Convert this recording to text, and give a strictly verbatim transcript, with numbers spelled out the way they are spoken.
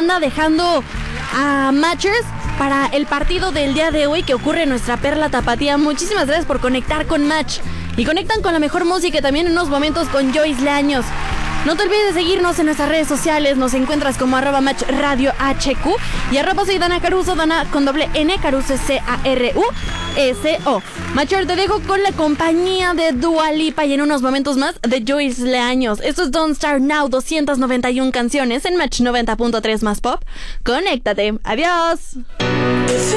anda dejando a Matchers para el partido del día de hoy que ocurre en nuestra perla tapatía. Muchísimas gracias por conectar con Match. Y conectan con la mejor música también en unos momentos con Joyce Leaños. No te olvides de seguirnos en nuestras redes sociales. Nos encuentras como arroba Match Radio H Q y arroba soy Dana Caruso, Dana con doble N, Caruso C A R U S O. Matcher, te dejo con la compañía de Dua Lipa y en unos momentos más de Joyce Leaños. Esto es Don't Start Now, doscientas noventa y una canciones en Match noventa punto tres más pop. Conéctate. Adiós.